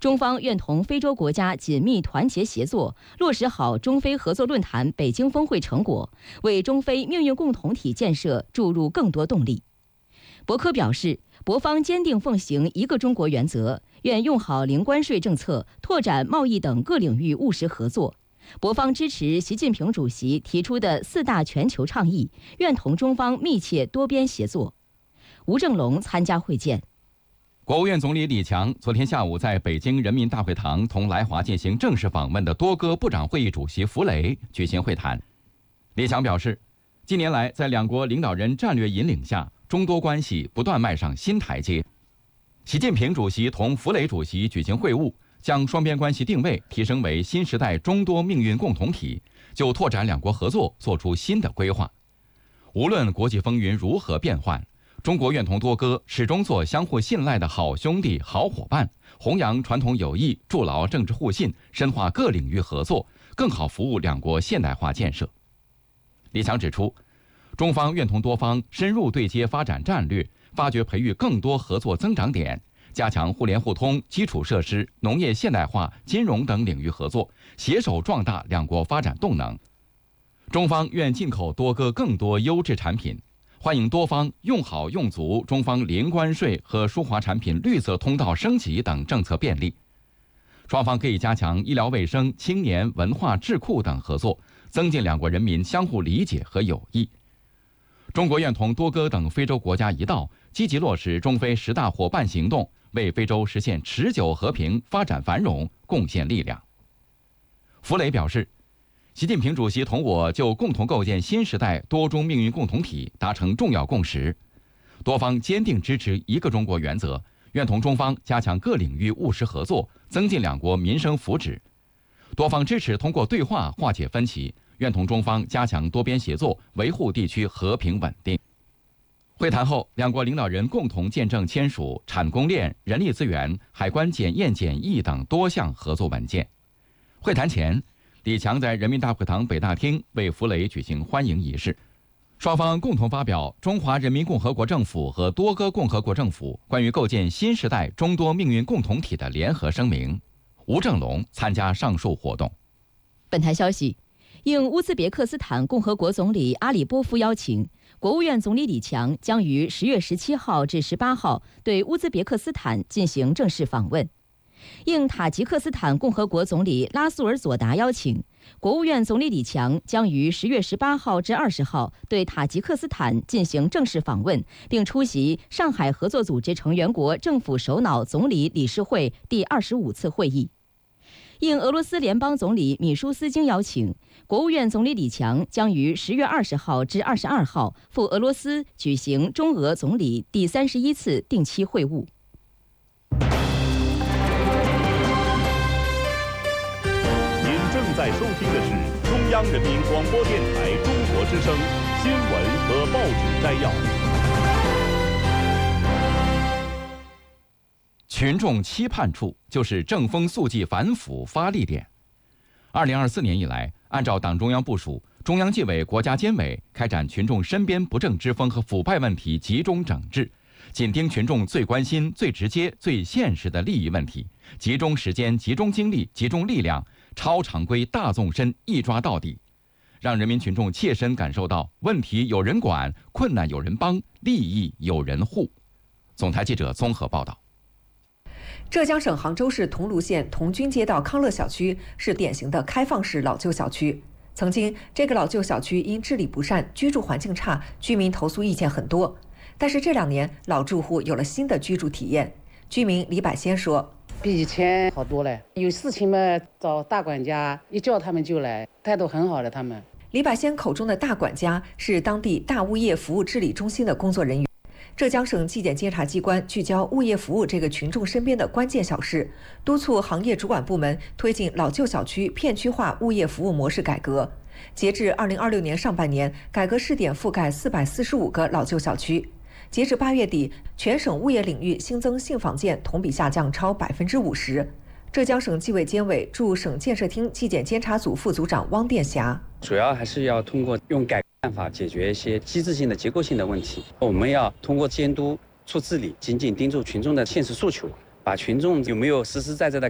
中方愿同非洲国家紧密团结协作，落实好中非合作论坛北京峰会成果，为中非命运共同体建设注入更多动力。博科表示，博方坚定奉行一个中国原则，愿用好零关税政策，拓展贸易等各领域务实合作。博方支持习近平主席提出的4大全球倡议，愿同中方密切多边协作。吴正龙参加会见。 国务院总理李强昨天下午在北京人民大会堂同来华进行正式访问的多哥部长会议主席弗雷举行会谈。李强表示，近年来在两国领导人战略引领下，中多关系不断迈上新台阶。习近平主席同弗雷主席举行会晤，将双边关系定位提升为新时代中多命运共同体，就拓展两国合作作出新的规划。无论国际风云如何变幻，中国愿同多哥始终做相互信赖的好兄弟、好伙伴，弘扬传统友谊，筑牢政治互信，深化各领域合作，更好服务两国现代化建设。李强指出，中方愿同多方深入对接发展战略，发掘培育更多合作增长点，加强互联互通、基础设施、农业现代化、金融等领域合作，携手壮大两国发展动能。中方愿进口多哥更多优质产品，欢迎多方用好用足中方零关税和输华产品绿色通道升级等政策便利。双方可以加强医疗卫生、青年、文化、智库等合作，增进两国人民相互理解和友谊。中国愿同多哥等非洲国家一道，积极落实中非10大伙伴行动，为非洲实现持久和平、发展繁荣贡献力量。弗雷表示，习近平主席同我就共同构建新时代多中命运共同体达成重要共识，多方坚定支持一个中国原则，愿同中方加强各领域务实合作，增进两国民生福祉。多方支持通过对话化解分歧，愿同中方加强多边协作，维护地区和平稳定。会谈后，两国领导人共同见证签署产供链、人力资源、海关检验检疫等多项合作文件。会谈前，李强在人民大会堂北大厅为弗雷举行欢迎仪式，双方共同发表《中华人民共和国政府和多哥共和国政府关于构建新时代中多命运共同体的联合声明》。吴正龙参加上述活动。 本台消息，应乌兹别克斯坦共和国总理阿里波夫邀请，国务院总理李强将于10月17号至18号对乌兹别克斯坦进行正式访问。应塔吉克斯坦共和国总理拉苏尔佐达邀请，国务院总理李强将于10月18号至20号对塔吉克斯坦进行正式访问，并出席上海合作组织成员国政府首脑总理理事会第25次会议。应俄罗斯联邦总理米舒斯京邀请，国务院总理李强将于10月20号至22号赴俄罗斯举行中俄总理第31次定期会晤。 您正在收听的是中央人民广播电台中国之声新闻和报纸摘要。 群众期盼处就是正风肃纪反腐发力点。2024年以来，按照党中央部署，中央纪委、国家监委开展群众身边不正之风和腐败问题集中整治，紧盯群众最关心、最直接、最现实的利益问题，集中时间、集中精力、集中力量，超常规、大纵深，一抓到底，让人民群众切身感受到问题有人管、困难有人帮、利益有人护。总台记者综合报道。 浙江省杭州市桐庐县童军街道康乐小区是典型的开放式老旧小区。曾经，这个老旧小区因治理不善、居住环境差，居民投诉意见很多。但是这2年，老住户有了新的居住体验。居民李百仙说：“ 比以前好多了，有事情嘛找大管家，一叫他们就来，态度很好的他们。” 李百仙口中的大管家是当地大物业服务治理中心的工作人员。浙江省纪检监察机关聚焦物业服务这个群众身边的关键小事，督促行业主管部门推进老旧小区片区化物业服务模式改革。截至2026年上半年，改革试点覆盖445个老旧小区。截至8月底，全省物业领域新增信访件同比下降超50%。浙江省纪委监委驻省建设厅纪检监察组副组长汪殿霞： 主要还是要通过用改革办法解决一些机制性的、结构性的问题。我们要通过监督、促治理，紧紧盯住群众的现实诉求，把群众有没有实实在在的